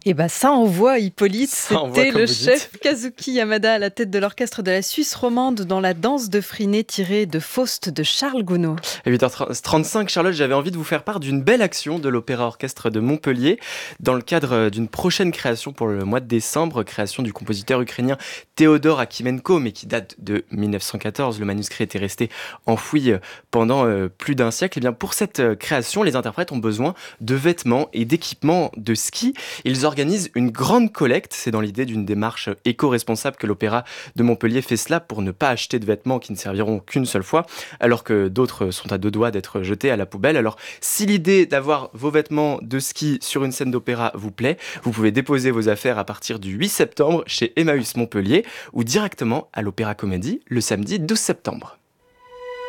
Et bah ça envoie, Hippolyte. Ça envoie, C'était comme le vous chef dites. Kazuki Yamada à la tête de l'orchestre de la Suisse romande dans la danse de Freinet tirée de Faust de Charles Gounod. À 8h35, Charlotte, j'avais envie de vous faire part d'une belle action de l'Opéra Orchestre de Montpellier dans le cadre d'une prochaine création pour le mois de décembre, création du compositeur ukrainien Théodore Akimenko, mais qui date de 1914. Le manuscrit était resté enfoui pendant plus d'un siècle. Et bien pour cette création, les interprètes ont besoin de vêtements et d'équipements de ski. Ils organisent une grande collecte. C'est dans l'idée d'une démarche éco-responsable que l'Opéra de Montpellier fait cela pour ne pas acheter de vêtements qui ne serviront qu'une seule fois, alors que d'autres sont à deux doigts d'être jetés à la poubelle. Alors, si l'idée d'avoir vos vêtements de ski sur une scène d'opéra vous plaît, vous pouvez déposer vos affaires à partir du 8 septembre chez Emmaüs Montpellier ou directement à l'Opéra Comédie le samedi 12 septembre.